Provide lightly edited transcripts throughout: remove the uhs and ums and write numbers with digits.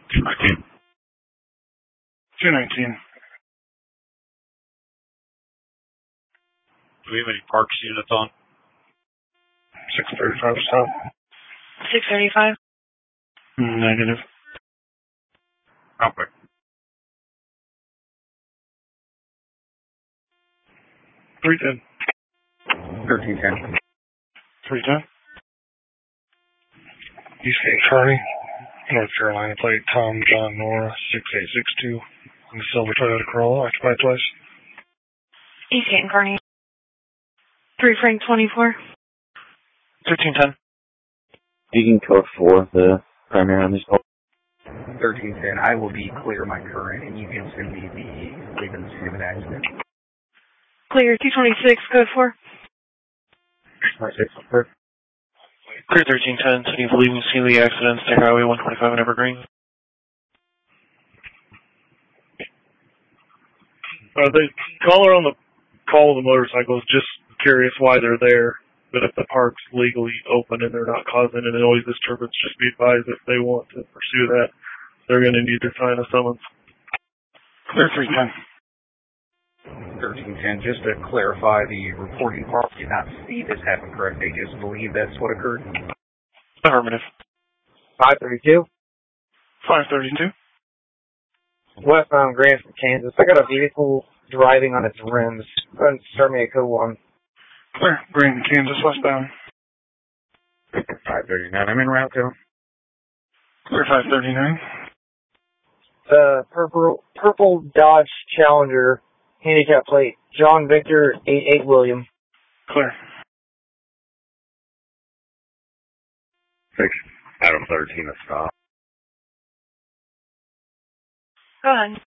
219. 219. Do we have any parks units on? 635 stop. 635. Negative. Okay. 310. 1310. 310. Eastgate Kearney, North Carolina plate Tom John Nora 6862 on the silver Toyota Corolla, occupied twice. Eastgate and Kearney. 3 Frank 24. 1310. Beacon code 4, the primary on this call. 1310. I will be clear my current, and you can send me the leaving the scene of an accident. Clear 226, code 4. 26, Clear 1310, City of leaving scene of the accident, State Highway 125 in Evergreen. The caller on the call of the motorcycle is just curious why they're there, but if the park's legally open and they're not causing a noise disturbance, just be advised if they want to pursue that, they're going to need to sign a summons. Clear 310. 1310. Just to clarify, the reporting party did not see this happen, correct? They just believe that's what occurred? Affirmative. 532. 532. Westbound Granson, Kansas. I got a vehicle driving on its rims. Go ahead and start me a code 1. Clear. Green, Kansas, westbound. 539. I'm in route 2. Clear 539. Purple Dodge Challenger, handicap plate, John Victor 88 William. Clear. 6. Adam 13, a stop. Go ahead.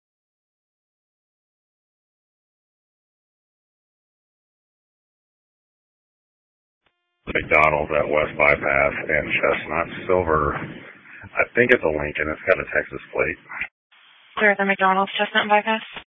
McDonald's at West Bypass and Chestnut Silver. I think it's a Lincoln. It's got a Texas plate. Clear at the McDonald's Chestnut Bypass.